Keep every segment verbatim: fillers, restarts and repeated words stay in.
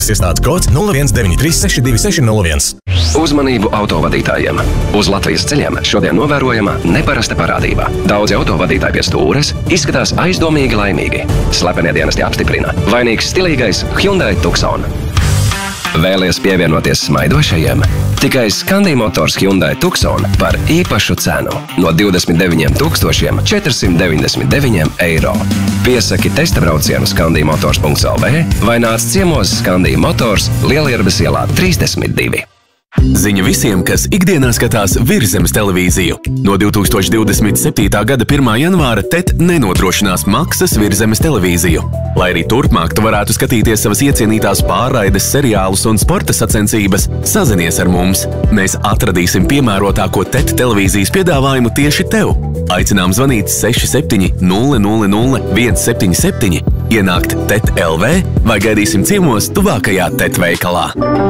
Iestādes kods nulle viens deviņi trīs seši divi seši nulle viens. Uzmanību autovadītājiem! Uz Latvijas ceļiem šodien novērojama neparasta parādība. Daudzi autovadītāji pie stūres izskatās aizdomīgi laimīgi. Slepenie dienesti apstiprina. Vainīgs stilīgais Hyundai Tucson. Vēlies pievienoties smaidošajiem? Tikai Scandi Motors Hyundai Tucson par īpašu cenu no divdesmit deviņiem tūkstošiem četrsimt deviņdesmit deviņiem eiro. Piesaki testa braucienu skandi motors punkts el vē vai nāc ciemos Scandi Motors Lielierbes ielā trīsdesmit divi. Ziņa visiem, kas ikdienā skatās Virszemes televīziju. No divi tūkstoši divdesmit septītā gada pirmā janvāra T E T nenodrošinās maksas Virszemes televīziju. Lai arī turpmāk tu varētu skatīties savas iecienītās pārraides, seriālus un sporta sacensības, sazinies ar mums. Mēs atradīsim piemērotāko T E T televīzijas piedāvājumu tieši tev. Aicinām zvanīt seši septiņi nulle nulle nulle viens septiņi septiņi, ienākt T E T punkts el vē vai gaidīsim ciemos tuvākajā T E T veikalā.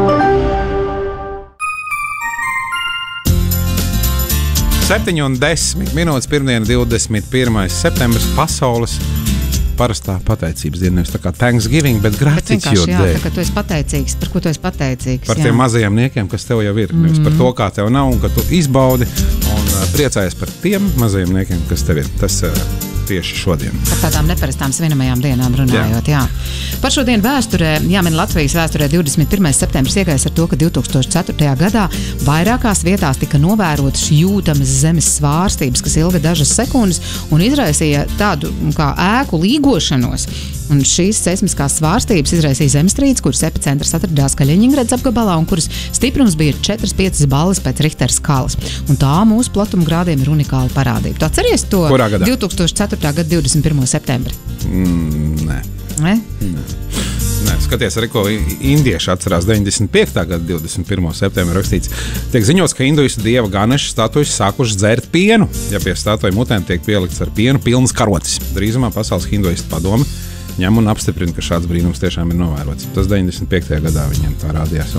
septiņi un desmit minūtes, pirmdiena, divdesmit pirmais septembris, pasaules parastā pateicības diena. Nevis tā kā Thanksgiving, bet gratitude day. Jā, tā kā tu esi pateicīgs, par ko tu esi pateicīgs. Par jā. tiem mazajiem niekiem, kas tev jau ir. Nevis mm. par to, kā tev nav un ka tu izbaudi un uh, priecājies par tiem mazajiem niekiem, kas tev ir. Tas uh, tieši šodien. Par tādām neparastām svinamajām dienām runājot, jā. jā. Par šo dienu vēsturē, jāmin Latvijas vēsturē divdesmit pirmais septembris iegājas ar to, ka divi tūkstoši ceturtajā gadā vairākās vietās tika novērotas jūtamas zemes svārstības, kas ilga dažas sekundes un izraisīja tādu kā ēku līgošanos. Un šīs seismiskās svārstības izraisīja zemestrīces, kuras epicentrs atradās Kaļiņingradas apgabalā un kuras stiprums bija četras piecas balles pēc Richtera skalas. Un tā mūsu platuma grādiem ir unikāla parādība. Tu atceries to? Kurā gadā? divi tūkstoši ceturtā gada divdesmit pirmo septembri. Mm, nē. Ne? Nē. Nē, skaties arī, ko indieši atcerās deviņdesmit piektā gada divdesmit pirmo septembri rakstīts. Tiek ziņots, ka hinduistu dieva Ganeša statujas sākuši dzert pienu, ja pie statuja mutēm tiek pielikts ar pienu pilnas karotes. Drīzumā Pasaules hinduistu padome ņem un apstiprina, ka šāds brīnums tiešām ir novērots. Tas deviņdesmit piektajā gadā viņiem tā rādījās.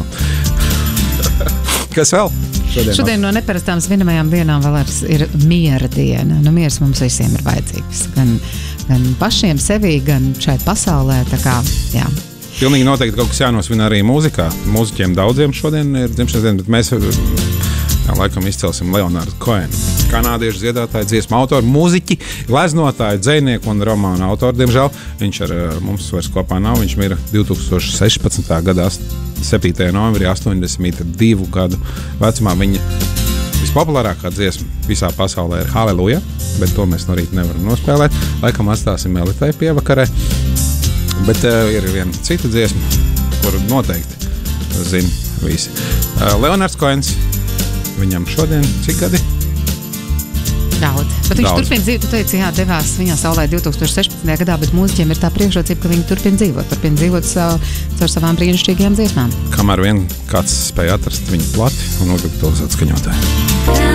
Kas vēl? Šodien, Šodien no neparastām svinamajām dienām vēl ir miera diena. Nu, miers mums visiem ir vajadzīgs. Gan, gan pašiem sevī, gan šeit pasaulē. Tā kā, jā. Pilnīgi noteikti kaut kas jānosvin arī mūzikā. Mūziķiem daudziem šodien ir dzimšanas diena, bet mēs jā, laikam izcelsim Leonardu Cohenu. Kanādiešu dziedātāju, dziesmu autoru, mūziķi, gleznotāju, dzejnieku un romānu autoru. Diemžēl viņš ar mums vairs kopā nav. Viņš mira divi tūkstoši sešpadsmitā gadā septītajā novembrī, astoņdesmit divu gadu vecumā. Viņa vispopulārākā dziesma visā pasaulē ir Halleluja, bet to mēs no rīta nevaram nospēlēt. Laikam atstāsim Elitai pievakarē. Bet uh, ir viena cita dziesma, kuru noteikti zina visi. Uh, Leonards Cohens, viņam šodien cik gadi? Daudz. Bet viņš Daudz. turpina dzīvot, tu teici, jā, devās viņa saulē divi tūkstoši sešpadsmitajā gadā, bet mūziķiem ir tā priekšrocība, ka viņi turpina dzīvot. Turpina dzīvot savu, caur savām brīnišķīgajām dziesmām. Kamēr vien kāds spēja atrast viņu plati un nolikt tos atskaņotāju.